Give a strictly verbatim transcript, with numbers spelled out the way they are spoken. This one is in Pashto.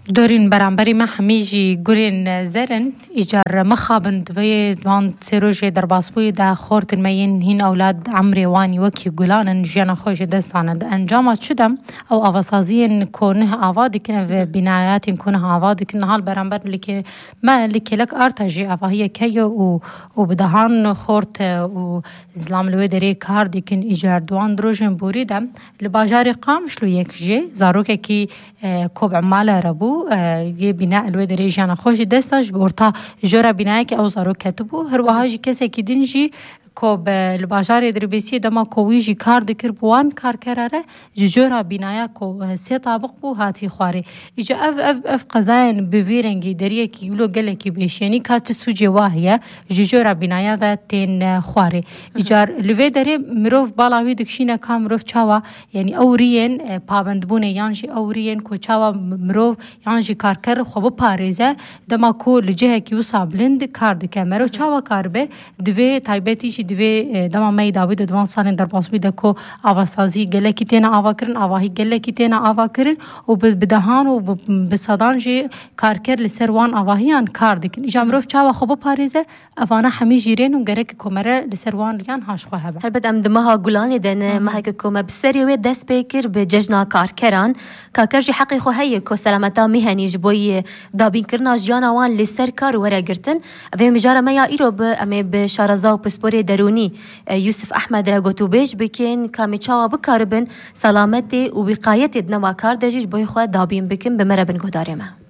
دورين برانبري ما حميجي قولين زرن إيجار مخابن دوي دوان سيروجي درباسبوي دا خورت المين هين أولاد عمري واني وكي قولان جيانا خوش دستانا دا أنجامات شدم أو أفاسازين كونه آوادي كنا بنايات كونه آوادي كنا هال برانبر لكي ما لكي لك أرتاجي أفاهي كيو وبدهان خورت وزلام لوي دري كار دي كن إيجار دوان دروجين بوري دا لباجاري قامش لو يك جي زاروكي كي كوب عمالة ربو یه بناء الوی دری جان خوش دستش برتا جورا بنای که اوزارو کتبو هر وهاجی کسی که دینجی کوب الباجار دربیسی دما کویجی کار دکر بوان کار کراره جورا بنایا کو سه طابق بو هاتی خواره ایجا اف اف اف قزاین بویرنگی دریه کی ولو گله کی بشینی کات سوجه واهیه جورا بنایا و تین خواره ایجا الوی دری مروف بالاوی دکشینه کام مروف چاوا یعنی اورین پابندبونه یانجی اورین کو چاوا مروف یانجی کار کر خوب پاریزه دما کو لجه کی وسابلند کار دکه مرو چاوا کار به دوی تایبتی دوی دما می داوید دوان سالن در پاسبی دکو آواسازی گله کی تینا آوا کرن آواهی گله کی تینا آوا کرن و بدهان و بصدان جی کار کر لسروان آواهیان کار دکن جامروف چاوا خوب پاریزه افانا همی جیرین و گرک کمره لسروان ریان هاش خواه با البته ام دمها گلانی دن ما هک کوم بسری و دست پیکر به ججنا کار کران کاکر جی حقی خو هی کو سلامتا مهنی جبوی دابین کرنا جانا وان لسر کار ورا گرتن و مجاره ما ایرو به ام به شارزا و پسپوری درونی یوسف احمد را گوتو بیش بکن کامی چاوا بکاربن سلامتی و وقایت نوا کار دجیج بوی خو دابین بکن به مربن گودارمه